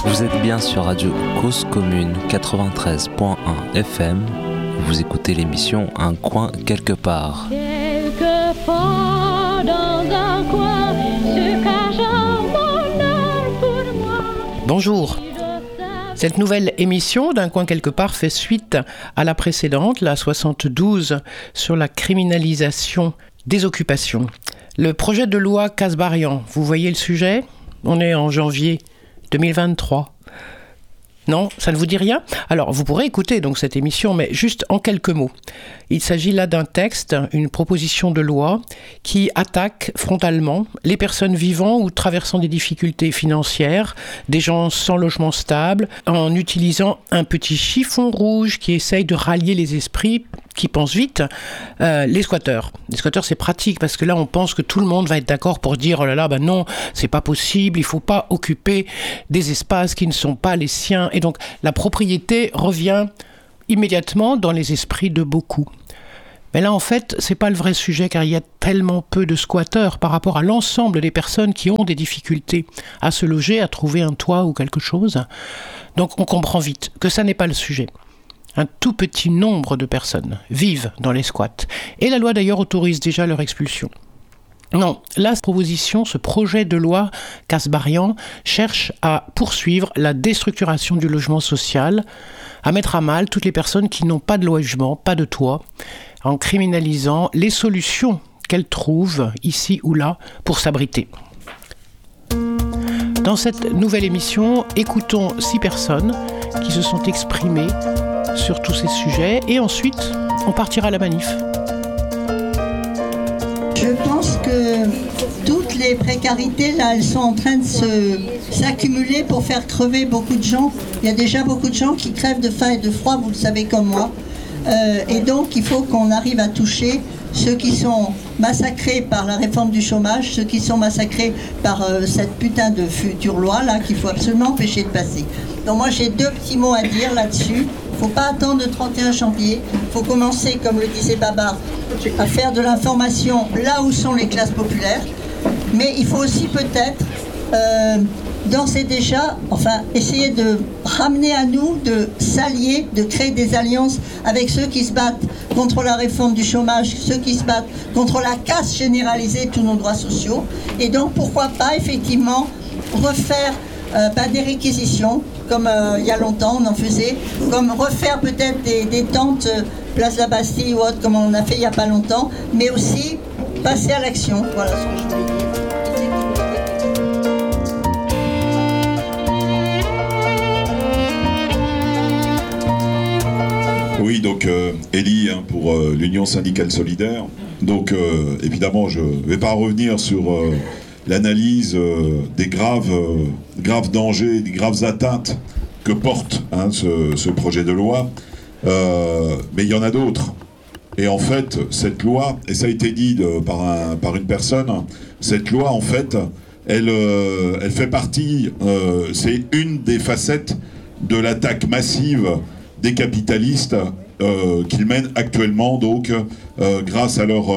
Vous êtes bien sur Radio Cause Commune 93.1 FM. Vous écoutez l'émission Un coin quelque part. Quelquefois dans un coin se cache un bonheur pour moi. Bonjour. Cette nouvelle émission d'Un coin quelque part fait suite à la précédente, la 72, sur la criminalisation des occupations. Le projet de loi Kasbarian, vous voyez le sujet ? On est en janvier 2023. Non, ça ne vous dit rien ? Alors, vous pourrez écouter donc cette émission, mais juste en quelques mots. Il s'agit là d'un texte, une proposition de loi qui attaque frontalement les personnes vivant ou traversant des difficultés financières, des gens sans logement stable, en utilisant un petit chiffon rouge qui essaye de rallier les esprits qui pensent vite, les squatteurs. Les squatteurs, c'est pratique parce que là, on pense que tout le monde va être d'accord pour dire « Oh là là, ben non, c'est pas possible, il faut pas occuper des espaces qui ne sont pas les siens. » Et donc, la propriété revient immédiatement dans les esprits de beaucoup. Mais là, en fait, c'est pas le vrai sujet car il y a tellement peu de squatteurs par rapport à l'ensemble des personnes qui ont des difficultés à se loger, à trouver un toit ou quelque chose. Donc, on comprend vite que ça n'est pas le sujet. Un tout petit nombre de personnes vivent dans les squats. Et la loi d'ailleurs autorise déjà leur expulsion. Non, la proposition, ce projet de loi Kasbarian cherche à poursuivre la déstructuration du logement social, à mettre à mal toutes les personnes qui n'ont pas de logement, pas de toit, en criminalisant les solutions qu'elles trouvent ici ou là pour s'abriter. Dans cette nouvelle émission, écoutons 6 personnes qui se sont exprimées sur tous ces sujets et ensuite on partira à la manif. Je pense que toutes les précarités là, elles sont en train de s'accumuler pour faire crever beaucoup de gens. Il y a déjà beaucoup de gens qui crèvent de faim et de froid, vous le savez comme moi. Et donc il faut qu'on arrive à toucher ceux qui sont massacrés par la réforme du chômage, ceux qui sont massacrés par cette putain de future loi là qu'il faut absolument empêcher de passer. Donc moi j'ai 2 petits mots à dire là-dessus. Il ne faut pas attendre le 31 janvier, il faut commencer, comme le disait Babar, à faire de l'information là où sont les classes populaires. Mais il faut aussi peut-être danser déjà, enfin essayer de ramener à nous, de s'allier, de créer des alliances avec ceux qui se battent contre la réforme du chômage, ceux qui se battent contre la casse généralisée de tous nos droits sociaux. Et donc pourquoi pas effectivement refaire des réquisitions, comme il y a longtemps on en faisait, comme refaire peut-être des tentes place la Bastille ou autre, comme on a fait il n'y a pas longtemps, mais aussi passer à l'action. Voilà ce que je voulais dire. Oui, donc Elie pour l'Union syndicale solidaire. Donc évidemment, je ne vais pas revenir sur l'analyse des graves dangers, des graves atteintes que porte ce projet de loi. Mais il y en a d'autres. Et en fait, cette loi, et ça a été dit par une personne, cette loi, en fait, elle fait partie, c'est une des facettes de l'attaque massive des capitalistes qu'ils mènent actuellement, donc, grâce à leur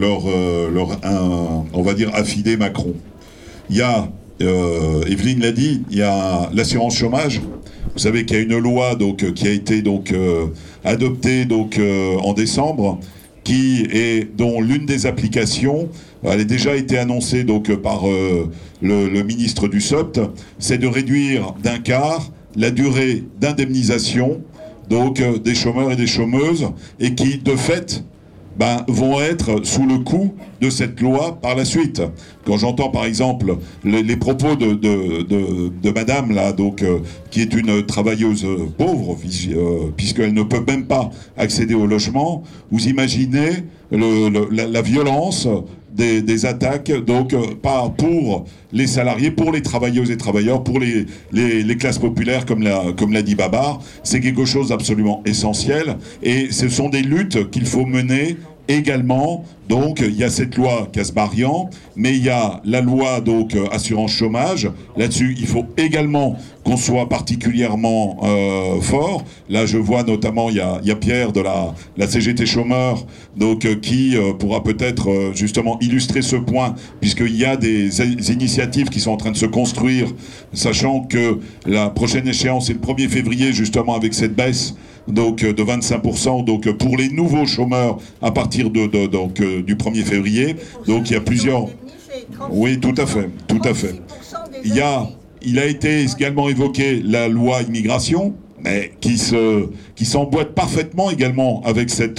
on va dire, affidé Macron. Il y a, Evelyne l'a dit, il y a l'assurance chômage. Vous savez qu'il y a une loi donc, qui a été donc, adoptée donc, en décembre, dont l'une des applications, elle a déjà été annoncée donc, par le ministre du SOPT, c'est de réduire d'un quart la durée d'indemnisation donc, des chômeurs et des chômeuses, et qui, de fait, vont être sous le coup de cette loi par la suite. Quand j'entends par exemple les propos de madame là, donc qui est une travailleuse pauvre puisqu'elle ne peut même pas accéder au logement, vous imaginez la violence des attaques, donc pas pour les salariés, pour les travailleuses et travailleurs, pour les classes populaires, comme l'a dit Babar. C'est quelque chose d'absolument essentiel, et ce sont des luttes qu'il faut mener également, donc il y a cette loi Kasbarian, mais il y a la loi donc assurance chômage. Là-dessus, il faut également qu'on soit particulièrement fort. Là, je vois notamment, il y a Pierre de la CGT chômeur, donc qui pourra peut-être justement illustrer ce point, puisqu'il y a des initiatives qui sont en train de se construire, sachant que la prochaine échéance est le 1er février, justement avec cette baisse donc de 25%, donc pour les nouveaux chômeurs à partir du 1er février. Donc il y a plusieurs... Oui, tout à fait, tout à fait. Il a été également évoqué la loi immigration, mais qui s'emboîte parfaitement également avec cette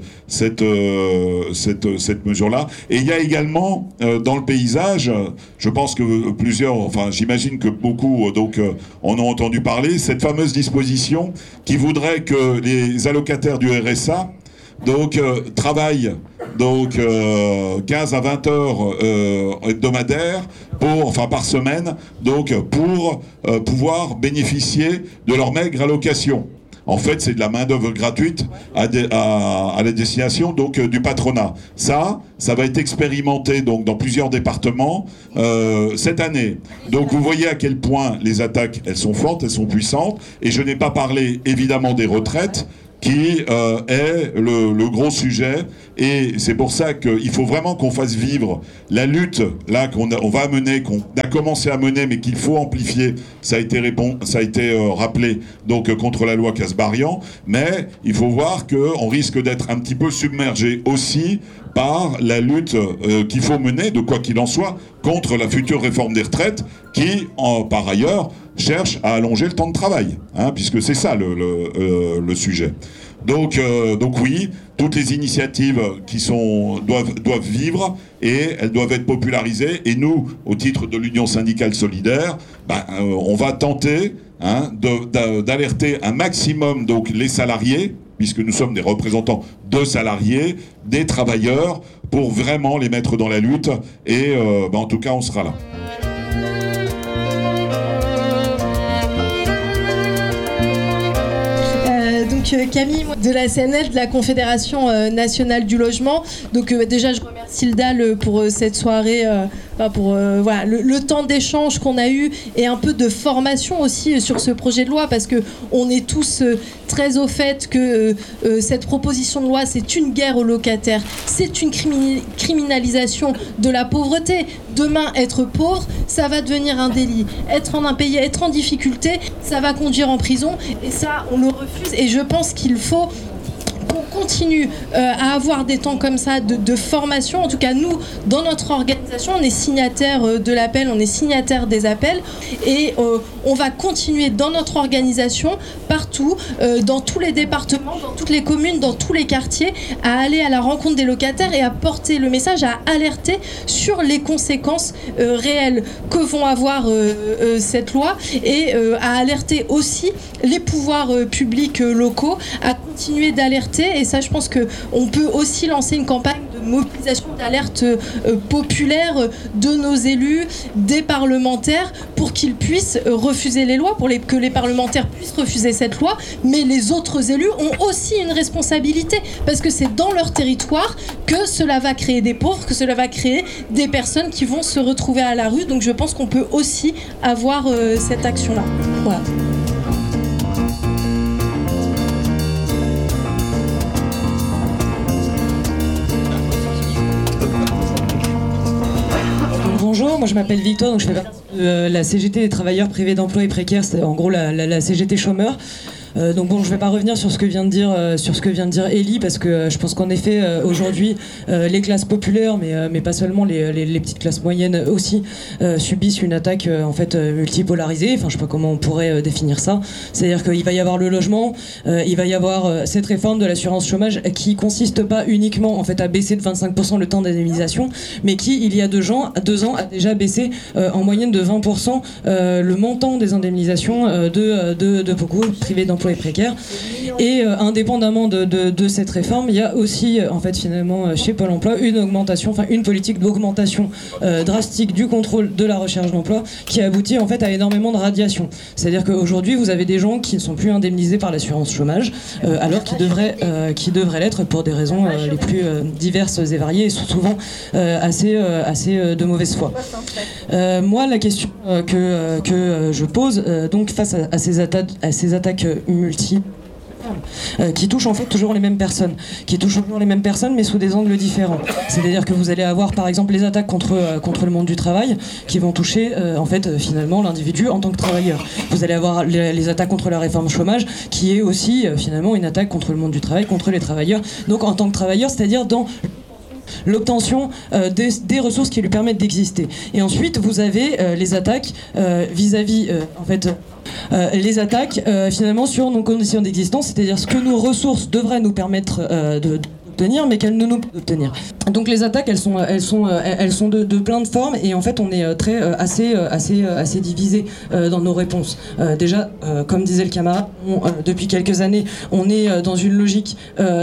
mesure-là. Et il y a également dans le paysage, je pense que j'imagine que beaucoup en ont entendu parler, cette fameuse disposition qui voudrait que les allocataires du RSA travaillent 15 à 20 heures hebdomadaires par semaine, pour pouvoir bénéficier de leur maigre allocation. En fait, c'est de la main-d'œuvre gratuite à la destination du patronat. Ça va être expérimenté dans plusieurs départements cette année. Donc vous voyez à quel point les attaques, elles sont fortes, elles sont puissantes. Et je n'ai pas parlé évidemment des retraites, qui est le gros sujet, et c'est pour ça qu'il faut vraiment qu'on fasse vivre la lutte là qu'on va mener, qu'on a commencé à mener, mais qu'il faut amplifier. Ça a été rappelé contre la loi Kasbarian, mais il faut voir qu'on risque d'être un petit peu submergé aussi par la lutte qu'il faut mener, de quoi qu'il en soit, contre la future réforme des retraites, qui, par ailleurs, cherche à allonger le temps de travail, puisque c'est ça le sujet. Donc oui, toutes les initiatives doivent vivre, et elles doivent être popularisées. Et nous, au titre de l'Union syndicale solidaire, on va tenter d'alerter un maximum les salariés, puisque nous sommes des représentants de salariés, des travailleurs, pour vraiment les mettre dans la lutte. Et en tout cas, on sera là. Camille de la CNL, de la Confédération nationale du logement. Déjà, je remercie le DAL pour cette soirée, pour le temps d'échange qu'on a eu, et un peu de formation aussi sur ce projet de loi, parce que on est tous très au fait que cette proposition de loi, c'est une guerre aux locataires, c'est une criminalisation de la pauvreté. Demain, être pauvre, ça va devenir un délit. Être en impayé, être en difficulté, ça va conduire en prison, et ça, on le refuse. Et je pense qu'il faut qu'on continue à avoir des temps comme ça de formation. En tout cas, nous, dans notre organisation, on est signataire de l'appel, on est signataire des appels, et on va continuer dans notre organisation, partout, dans tous les départements, dans toutes les communes, dans tous les quartiers, à aller à la rencontre des locataires et à porter le message, à alerter sur les conséquences réelles que vont avoir cette loi, et à alerter aussi les pouvoirs publics locaux, à continuer d'alerter. Et ça, je pense qu'on peut aussi lancer une campagne de mobilisation, d'alerte populaire de nos élus, des parlementaires, pour qu'ils puissent refuser les lois, que les parlementaires puissent refuser cette loi. Mais les autres élus ont aussi une responsabilité, parce que c'est dans leur territoire que cela va créer des pauvres, que cela va créer des personnes qui vont se retrouver à la rue. Donc je pense qu'on peut aussi avoir cette action-là. Voilà. Bonjour, moi je m'appelle Victoire, donc je fais partie de la CGT des travailleurs privés d'emploi et précaires, c'est en gros la CGT chômeur. Donc bon, je vais pas revenir sur ce que vient de dire Elie, parce que je pense qu'en effet aujourd'hui les classes populaires, mais pas seulement les petites classes moyennes aussi, subissent une attaque en fait multipolarisée. Enfin, je sais pas comment on pourrait définir ça. C'est-à-dire qu'il va y avoir le logement, il va y avoir cette réforme de l'assurance chômage qui consiste pas uniquement en fait à baisser de 25% le temps d'indemnisation, mais qui il y a 2 ans a déjà baissé en moyenne de 20% le montant des indemnisations de beaucoup privés d'emploi d'emploi et précaire. Et indépendamment de cette réforme, il y a aussi en fait finalement chez Pôle emploi une politique d'augmentation drastique du contrôle de la recherche d'emploi qui aboutit en fait à énormément de radiation. C'est-à-dire qu'aujourd'hui vous avez des gens qui ne sont plus indemnisés par l'assurance chômage alors qu'ils devraient l'être pour des raisons les plus diverses et variées et souvent assez de mauvaise foi. Moi la question que je pose donc face à ces attaques multiples qui touchent en fait toujours les mêmes personnes, mais sous des angles différents. C'est-à-dire que vous allez avoir par exemple les attaques contre le monde du travail qui vont toucher en fait finalement l'individu en tant que travailleur. Vous allez avoir les attaques contre la réforme chômage qui est aussi finalement une attaque contre le monde du travail, contre les travailleurs. Donc en tant que travailleur, c'est-à-dire dans l'obtention des ressources qui lui permettent d'exister. Et ensuite, vous avez les attaques vis-à-vis, les attaques finalement sur nos conditions d'existence, c'est-à-dire ce que nos ressources devraient nous permettre d'obtenir, mais qu'elles ne nous peuvent obtenir. Donc les attaques, elles sont de plein de formes, et en fait, on est assez divisé dans nos réponses. Déjà, comme disait le camarade, depuis quelques années, on est dans une logique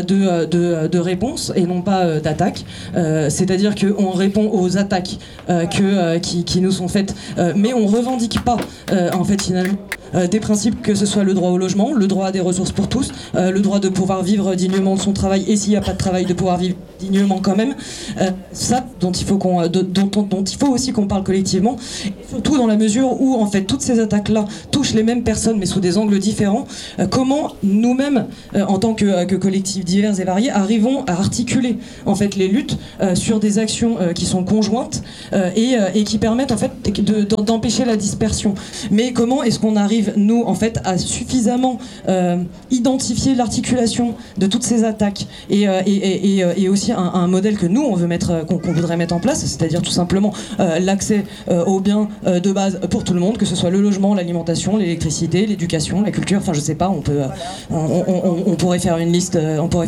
de réponse et non pas d'attaque. C'est-à-dire qu'on répond aux attaques qui nous sont faites, mais on revendique pas, en fait, finalement, des principes, que ce soit le droit au logement, le droit à des ressources pour tous, le droit de pouvoir vivre dignement de son travail, et s'il n'y a pas de travail, de pouvoir vivre dignement quand même. Ça dont il faut aussi qu'on parle collectivement, et surtout dans la mesure où en fait toutes ces attaques-là touchent les mêmes personnes mais sous des angles différents. Comment nous-mêmes, en tant que collectifs divers et variés, arrivons à articuler en fait les luttes sur des actions qui sont conjointes et qui permettent en fait d'empêcher la dispersion. Mais comment est-ce qu'on arrive nous en fait à suffisamment identifier l'articulation de toutes ces attaques et aussi un modèle que nous on veut qu'on voudrait mettre en place, c'est-à-dire tout simplement l'accès aux biens de base pour tout le monde, que ce soit le logement, l'alimentation, l'électricité, l'éducation, la culture, enfin je sais pas, on pourrait faire une liste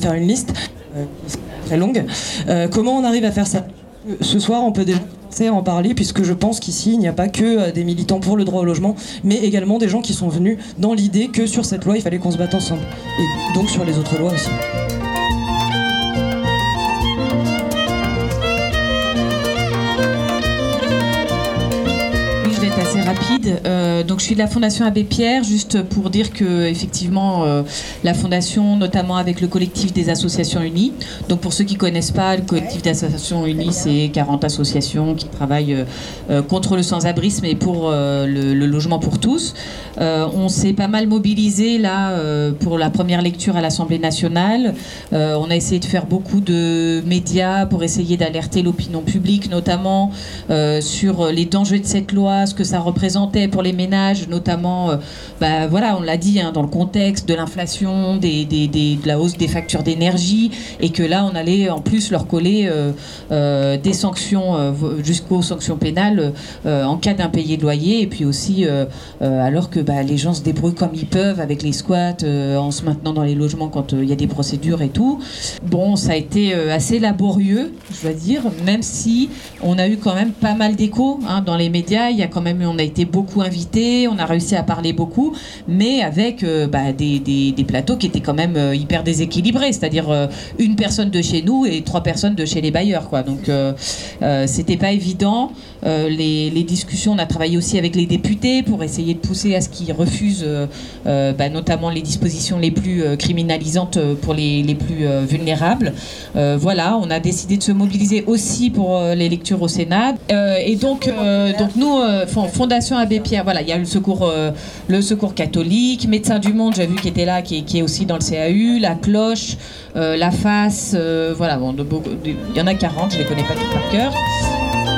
très longue. Comment on arrive à faire ça? Ce soir on peut déjà en parler, puisque je pense qu'ici il n'y a pas que des militants pour le droit au logement, mais également des gens qui sont venus dans l'idée que sur cette loi il fallait qu'on se batte ensemble, et donc sur les autres lois aussi. Assez rapide. Donc je suis de la Fondation Abbé Pierre, juste pour dire que effectivement la Fondation, notamment avec le collectif des associations unies. Donc pour ceux qui connaissent pas, le collectif des associations unies, c'est 40 associations qui travaillent contre le sans-abrisme et pour le logement pour tous. On s'est pas mal mobilisé là pour la première lecture à l'Assemblée nationale. On a essayé de faire beaucoup de médias pour essayer d'alerter l'opinion publique, notamment sur les dangers de cette loi, ce que ça représentait pour les ménages, notamment, voilà, on l'a dit, hein, dans le contexte de l'inflation, de la hausse des factures d'énergie, et que là, on allait en plus leur coller des sanctions jusqu'aux sanctions pénales en cas d'impayé de loyer, et puis aussi alors que les gens se débrouillent comme ils peuvent avec les squats, en se maintenant dans les logements quand il y a des procédures et tout. Bon, ça a été assez laborieux, je dois dire, même si on a eu quand même pas mal d'échos dans les médias. Il y a quand même, on a été beaucoup invités, on a réussi à parler beaucoup, mais avec des plateaux qui étaient quand même hyper déséquilibrés, c'est-à-dire une personne de chez nous et 3 personnes de chez les bailleurs, quoi. Donc c'était pas évident. Les discussions, on a travaillé aussi avec les députés pour essayer de pousser à ce qu'ils refusent notamment les dispositions les plus criminalisantes pour les plus vulnérables. Voilà, on a décidé de se mobiliser aussi pour les lectures au Sénat. Et donc nous, Fondation Abbé Pierre, voilà, il y a le secours catholique, Médecins du Monde, j'ai vu qui était là, qui est aussi dans le CAU, la Cloche, la FAS, voilà, bon, il y en a 40, je les connais pas tous par cœur.